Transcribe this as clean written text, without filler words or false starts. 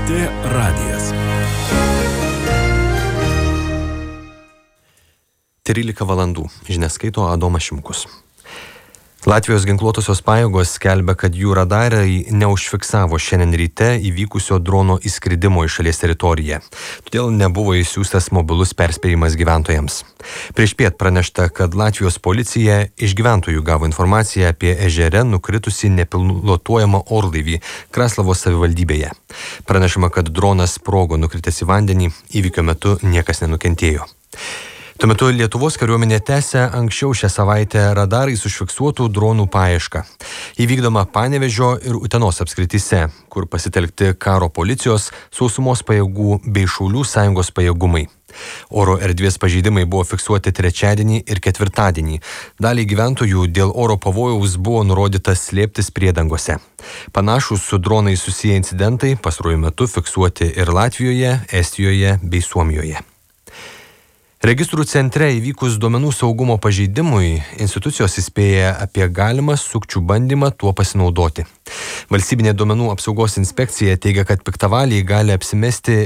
LRT radijas. 13 valandų. Žinias skaito Adomas Šimkus. Latvijos ginkluotosios pajėgos skelbia, kad jų radarai neužfiksavo šiandien ryte įvykusio drono įskridimo į šalies teritoriją. Todėl nebuvo išsiųstas mobilus perspėjimas gyventojams. Priešpiet pranešta, kad Latvijos policija iš gyventojų gavo informaciją apie ežere nukritusi nepilotuojamą orlaivį Kraslavos savivaldybėje. Pranešama, kad dronas sprogo nukritęs į vandenį, įvykio metu niekas nenukentėjo. Tuo metu Lietuvos kariuomenė tęsia anksčiau šią savaitę radarais užfiksuotų dronų paiešką. Įvykdoma Panevėžio ir Utenos apskrityse, kur pasitelkti karo policijos, sausumos pajėgų bei Šaulių sąjungos pajėgumai. Oro erdvės pažeidimai buvo fiksuoti trečiadienį ir ketvirtadienį. Daliai gyventojų dėl oro pavojaus buvo nurodyta slėptis priedangose. Panašūs su dronais susiję incidentai pastaruoju metu fiksuoti ir Latvijoje, Estijoje bei Suomijoje. Registrų centre įvykus duomenų saugumo pažeidimui, institucijos įspėja apie galimą sukčių bandymą tuo pasinaudoti. Valstybinė duomenų apsaugos inspekcija teigia, kad piktavaliai gali apsimesti